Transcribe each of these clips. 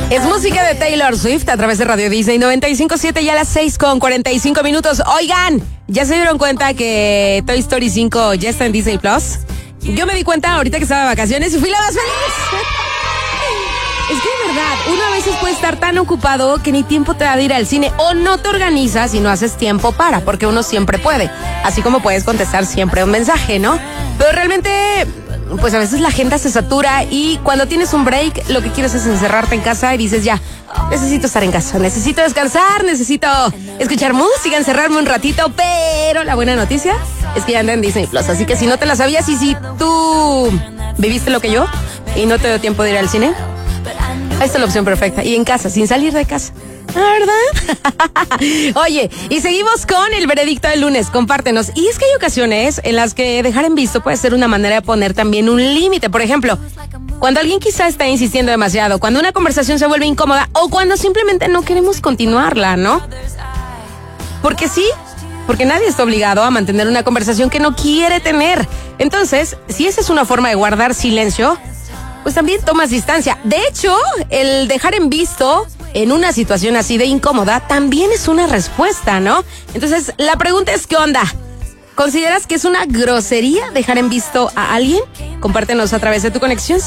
Es música de Taylor Swift a través de Radio Disney 95.7 y a las 6:45. Oigan, ¿ya se dieron cuenta que Toy Story 5 ya está en Disney Plus? Yo me di cuenta ahorita que estaba de vacaciones y fui la más feliz. Es que de verdad, uno a veces puede estar tan ocupado que ni tiempo te da de ir al cine o no te organizas y no haces tiempo para, porque uno siempre puede. Así como puedes contestar siempre un mensaje, ¿no? Pero realmente, pues a veces la agenda se satura y cuando tienes un break, lo que quieres es encerrarte en casa y dices ya, necesito estar en casa, necesito descansar, necesito escuchar música, encerrarme un ratito, pero la buena noticia es que ya anda en Disney Plus. Así que si no te la sabías y si tú viviste lo que yo y no te dio tiempo de ir al cine, ahí está la opción perfecta. Y en casa, sin salir de casa. ¿Verdad? Oye, y seguimos con el veredicto del lunes. Compártenos. Y es que hay ocasiones en las que dejar en visto puede ser una manera de poner también un límite. Por ejemplo, cuando alguien quizá está insistiendo demasiado, cuando una conversación se vuelve incómoda o cuando simplemente no queremos continuarla, ¿no? Porque sí, porque nadie está obligado a mantener una conversación que no quiere tener. Entonces, si esa es una forma de guardar silencio, pues también tomas distancia. De hecho, el dejar en visto en una situación así de incómoda también es una respuesta, ¿no? Entonces, la pregunta es, ¿qué onda? ¿Consideras que es una grosería dejar en visto a alguien? Compártenos a través de tu conexión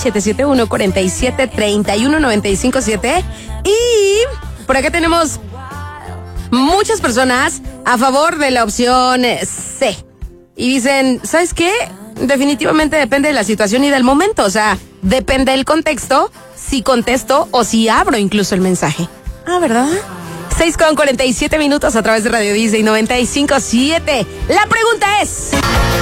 771-47-31-957. Y por acá tenemos muchas personas a favor de la opción C. Y dicen, ¿sabes qué? Definitivamente depende de la situación y del momento. O sea, depende del contexto, si contesto o si abro incluso el mensaje. Ah, ¿verdad? 6:47 a través de Radio Disney 95.7. La pregunta es...